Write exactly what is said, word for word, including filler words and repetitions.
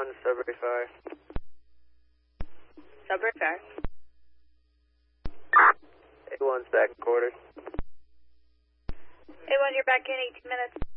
one, Sudbury Fire. Sudbury Fire. A one's back in quarters. A one, you're back in eighteen minutes.